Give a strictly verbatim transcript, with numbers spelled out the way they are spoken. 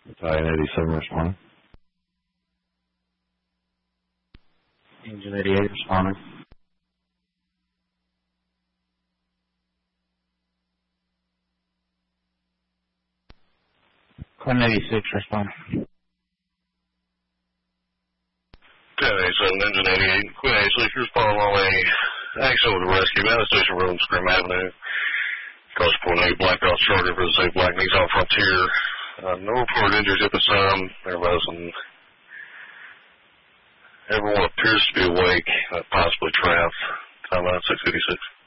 Battalion eighty-seven responding. Engine eighty-eight responding. Quinn eighty-six responding. ten eighty-seven, Engine eighty-eight, Quinn eighty-six, responding on a action with a rescue, Mountain Station Road and Scrim Avenue. Cost point eight, Black Ops Charger for the Safe Black Nissan Frontier. Uh, no reported injuries at this time. Everybody's in, everyone appears to be awake, uh, possibly trapped. Time out six eighty-six.